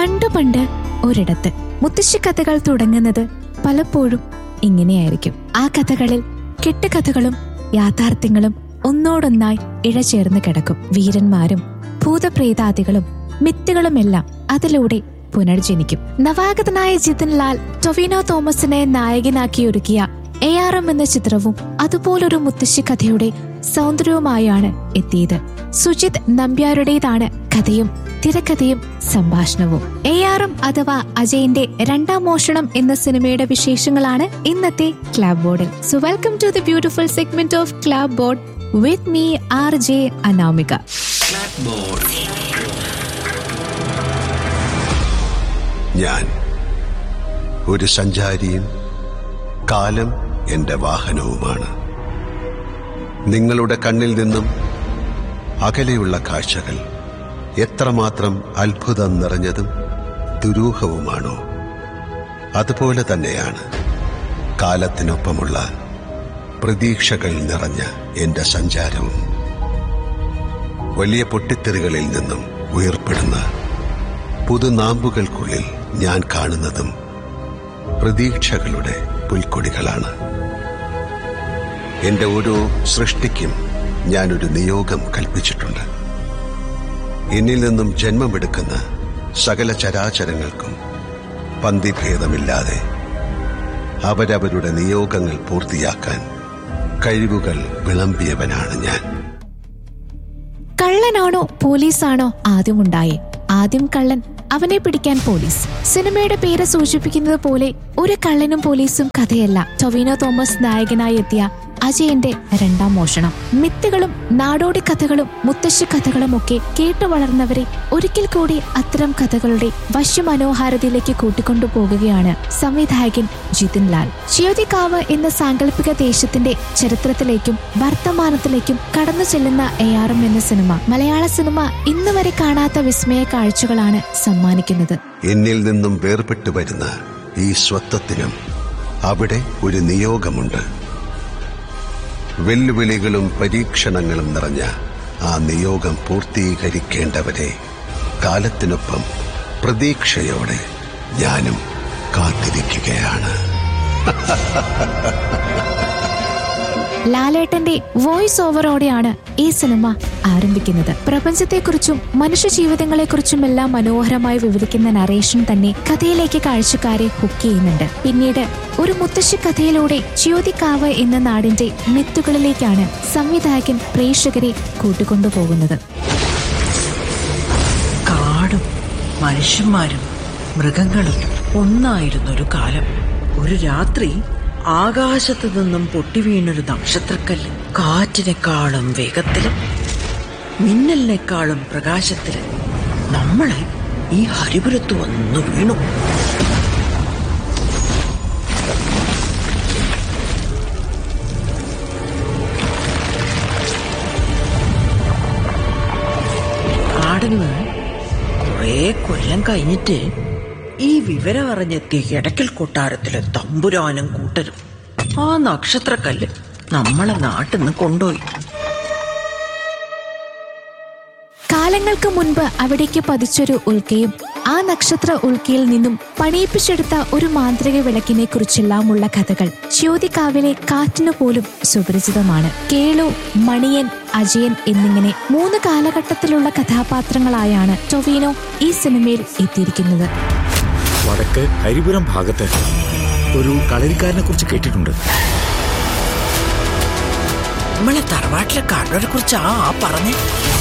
പണ്ട് പണ്ട് ഒരിടത്ത് മുത്തശ്ശി കഥകൾ തുടങ്ങുന്നത് പലപ്പോഴും ഇങ്ങനെയായിരിക്കും. ആ കഥകളിൽ കെട്ടുകഥകളും യാഥാർത്ഥ്യങ്ങളും ഒന്നോടൊന്നായി ഇഴചേർന്ന് കിടക്കും. വീരന്മാരും ഭൂതപ്രേതാദികളും മിത്തുകളുമെല്ലാം അതിലൂടെ പുനർജനിക്കും. നവാഗതനായ ജിതിൻ ലാൽ ടൊവിനോ തോമസിനെ നായകനാക്കിയൊരുക്കിയ ARM എന്ന ചിത്രവും അതുപോലൊരു മുത്തശ്ശി കഥയുടെ സൗന്ദര്യവുമായാണ് എത്തിയത്. സുജിത് നമ്പ്യാരുടേതാണ് കഥയും തിരക്കഥയും സംഭാഷണവും. ARM അഥവാ അജയന്റെ രണ്ടാം മോഷണം എന്ന സിനിമയുടെ വിശേഷങ്ങളാണ് ഇന്നത്തെ ക്ലാബ് ബോർഡിൽ. So welcome to the beautiful segment of ക്ലാബ് board with me RJ Anamika. ഞാൻ ഒരു സഞ്ചാരിയും കാലം എന്റെ വാഹനവുമാണ്. നിങ്ങളുടെ കണ്ണിൽ നിന്നും അകലെയുള്ള കാഴ്ചകൾ എത്രമാത്രം അത്ഭുതം നിറഞ്ഞതും ദുരൂഹവുമാണോ, അതുപോലെ തന്നെയാണ് കാലത്തിനൊപ്പമുള്ള പ്രതീക്ഷകൾ നിറഞ്ഞ എന്റെ സഞ്ചാരവും. വലിയ പൊട്ടിത്തെറികളിൽ നിന്നും ഉയർപ്പെടുന്ന പുതുനാമ്പുകൾക്കുള്ളിൽ ഞാൻ കാണുന്നതും പ്രതീക്ഷകളുടെ പുൽക്കൊടികളാണ്. എന്റെ ഓരോ സൃഷ്ടിക്കും ഞാനൊരു നിയോഗം കൽപ്പിച്ചിട്ടുണ്ട്. എന്നിൽ നിന്നും ജന്മമെടുക്കുന്ന സകല ചരാചരങ്ങൾക്കും പന്തിഭേദമില്ലാതെ അവരവരുടെ നിയോഗങ്ങൾ പൂർത്തിയാക്കാൻ കഴിവുകൾ വിളമ്പിയവനാണ് ഞാൻ. കള്ളനാണോ പോലീസാണോ ആദ്യമുണ്ടായേ? ആദ്യം കള്ളൻ, അവനെ പിടിക്കാൻ പോലീസ്. സിനിമയുടെ പേര് സൂചിപ്പിക്കുന്നത് പോലെ ഒരു കള്ളനും പോലീസും കഥയല്ല ടൊവിനോ തോമസ് നായകനായി എത്തിയ അജയന്റെ രണ്ടാം മോഷണം. മിത്തുകളും നാടോടി കഥകളും മുത്തശ്ശി കഥകളും ഒക്കെ കേട്ടു വളർന്നവരെ ഒരിക്കൽ കൂടി അത്തരം കഥകളുടെ വശ്യമനോഹാരിതയിലേക്ക് കൂട്ടിക്കൊണ്ടുപോകുകയാണ് സംവിധായകൻ ജിതിൻ ലാൽ. ചിയോതിക്കാവ് എന്ന സാങ്കല്പിക ദേശത്തിന്റെ ചരിത്രത്തിലേക്കും വർത്തമാനത്തിലേക്കും കടന്നു ചെല്ലുന്ന ARM എന്ന സിനിമ മലയാള സിനിമ ഇന്ന് വരെ കാണാത്ത വിസ്മയ കാഴ്ചകളാണ് സമ്മാനിക്കുന്നത്. എന്നിൽ നിന്നും വേർപെട്ടു വരുന്ന ഈ സ്വത്വത്തിനും അവിടെ ഒരു നിയോഗമുണ്ട്. വെല്ലുവിളികളും പരീക്ഷണങ്ങളും നിറഞ്ഞ ആ നിയോഗം പൂർത്തീകരിക്കേണ്ടവരെ കാലത്തിനൊപ്പം പ്രതീക്ഷയോടെ ഞാനും കാത്തിരിക്കുകയാണ്. ലാലേട്ടന്റെ വോയിസ് ഓവറോടെയാണ് ഈ സിനിമ ആരംഭിക്കുന്നത്. പ്രപഞ്ചത്തെക്കുറിച്ചും മനുഷ്യ ജീവിതങ്ങളെക്കുറിച്ചുമെല്ലാം മനോഹരമായി വിവരിക്കുന്ന നറേഷൻ തന്നെ കഥയിലേക്ക് കാഴ്ചക്കാരെ ഹുക്ക് ചെയ്യുന്നുണ്ട്. പിന്നീട് ഒരു മുത്തശ്ശി കഥയിലൂടെ ചിയോതിക്കാവ് എന്ന നാടിന്റെ മിത്തുകളിലേക്കാണ് സംവിധായകൻ പ്രേക്ഷകരെ കൂട്ടിക്കൊണ്ടുപോകുന്നത്. കാടും മനുഷ്യന്മാരും മൃഗങ്ങളും ഒന്നായിരുന്നൊരു കാലം. ഒരു രാത്രി ആകാശത്തു നിന്നും പൊട്ടിവീണൊരു നക്ഷത്രക്കല്ല് കാറ്റിനെക്കാളും വേഗത്തിലും മിന്നലിനേക്കാളും പ്രകാശത്തിലും നമ്മളെ ഈ ഹരിപുരത്ത് വന്നു വീണു. ആടുന്ന് കുറെ കൊല്ലം കഴിഞ്ഞിട്ട് ഈ വിവരം അറിഞ്ഞെത്തിയ എടക്കൽ കൊട്ടാരത്തിലെ തമ്പുരാനും കൂട്ടരും ആ നക്ഷത്രക്കല്ല് നമ്മളെ നാട്ടിൽ നിന്ന് കൊണ്ടുപോയി. കാലങ്ങൾക്ക് മുൻപ് അവിടേക്ക് പതിച്ചൊരു ഉൽക്കയും ആ നക്ഷത്ര ഉൽക്കയിൽ നിന്നും പണിയിപ്പിച്ചെടുത്ത ഒരു മാന്ത്രിക വിളക്കിനെ കുറിച്ചെല്ലാമുള്ള കഥകൾ ചിയോതിക്കാവിലെ കാറ്റിനു പോലും സുപരിചിതമാണ്. കേളു, മണിയൻ, അജയൻ എന്നിങ്ങനെ 3 കാലഘട്ടത്തിലുള്ള കഥാപാത്രങ്ങളായാണ് ടൊവിനോ ഈ സിനിമയിൽ എത്തിയിരിക്കുന്നത്. വടക്ക് ഹരിപുരം ഭാഗത്ത് ഒരു കളരിക്കാരനെ കുറിച്ച് കേട്ടിട്ടുണ്ട്. നമ്മളെ തറവാട്ടിലെ കാരണവരെ കുറിച്ച് പറഞ്ഞേ.